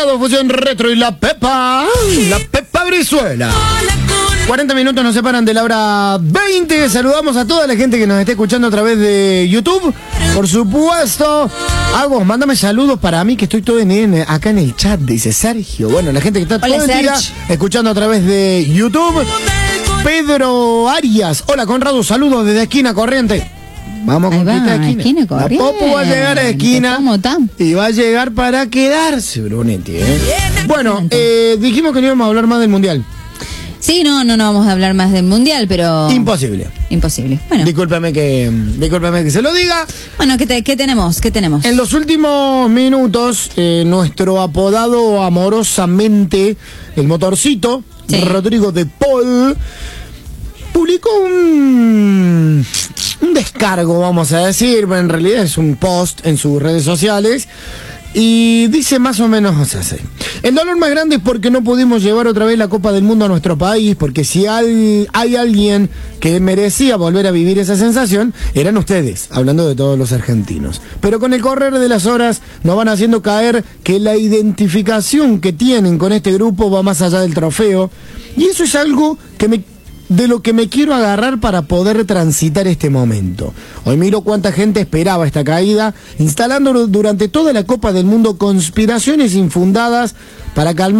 Fusión Retro y la Pepa Brizuela. 40 minutos nos separan de la hora 20. Saludamos a toda la gente que nos esté escuchando a través de YouTube. Por supuesto. Agos, mándame saludos para mí que estoy todo acá en el chat, dice Sergio. Bueno, la gente que está todo el día escuchando a través de YouTube. Pedro Arias. Hola, Conrado, saludos desde Esquina Corriente. Vamos con esta esquina. La Popo va a llegar a esquina y va a llegar para quedarse, Brunetti. Bueno, dijimos que no íbamos a hablar más del Mundial. Sí, no vamos a hablar más del Mundial, pero... Imposible. Bueno. Discúlpame que se lo diga. Bueno, ¿qué tenemos? En los últimos minutos, nuestro apodado amorosamente, el motorcito, sí, Rodrigo de Paul, publicó un descargo, vamos a decir, en realidad es un post en sus redes sociales, y dice más o menos así: el dolor más grande es porque no pudimos llevar otra vez la Copa del Mundo a nuestro país, porque si hay alguien que merecía volver a vivir esa sensación, eran ustedes, hablando de todos los argentinos. Pero con el correr de las horas nos van haciendo caer que la identificación que tienen con este grupo va más allá del trofeo, y eso es algo de lo que me quiero agarrar para poder transitar este momento. Hoy miro cuánta gente esperaba esta caída, instalando durante toda la Copa del Mundo conspiraciones infundadas para calmar